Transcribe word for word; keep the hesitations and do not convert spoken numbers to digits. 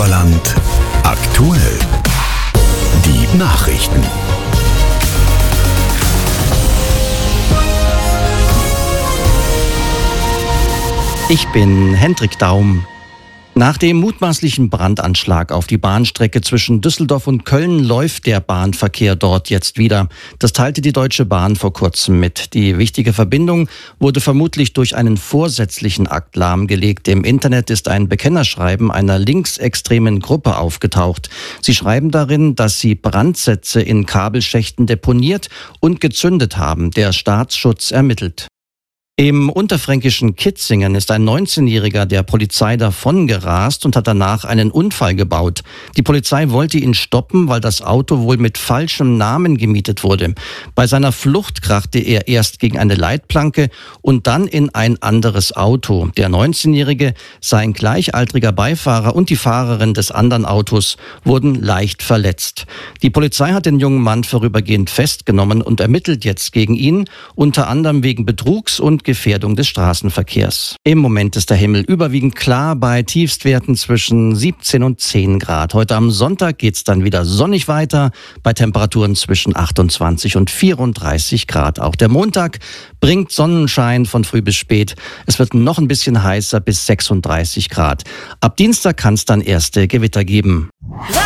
Sauerland aktuell. Die Nachrichten. Ich bin Hendrik Daum. Nach dem mutmaßlichen Brandanschlag auf die Bahnstrecke zwischen Düsseldorf und Köln läuft der Bahnverkehr dort jetzt wieder. Das teilte die Deutsche Bahn vor kurzem mit. Die wichtige Verbindung wurde vermutlich durch einen vorsätzlichen Akt lahmgelegt. Im Internet ist ein Bekennerschreiben einer linksextremen Gruppe aufgetaucht. Sie schreiben darin, dass sie Brandsätze in Kabelschächten deponiert und gezündet haben. Der Staatsschutz ermittelt. Im unterfränkischen Kitzingen ist ein neunzehnjähriger der Polizei davongerast und hat danach einen Unfall gebaut. Die Polizei wollte ihn stoppen, weil das Auto wohl mit falschem Namen gemietet wurde. Bei seiner Flucht krachte er erst gegen eine Leitplanke und dann in ein anderes Auto. Der neunzehnjährige, sein gleichaltriger Beifahrer und die Fahrerin des anderen Autos wurden leicht verletzt. Die Polizei hat den jungen Mann vorübergehend festgenommen und ermittelt jetzt gegen ihn, unter anderem wegen Betrugs und Gefährdung des Straßenverkehrs. Im Moment ist der Himmel überwiegend klar bei Tiefstwerten zwischen siebzehn und zehn Grad. Heute am Sonntag geht's dann wieder sonnig weiter bei Temperaturen zwischen achtundzwanzig und vierunddreißig Grad. Auch der Montag bringt Sonnenschein von früh bis spät. Es wird noch ein bisschen heißer bis sechsunddreißig Grad. Ab Dienstag kann es dann erste Gewitter geben.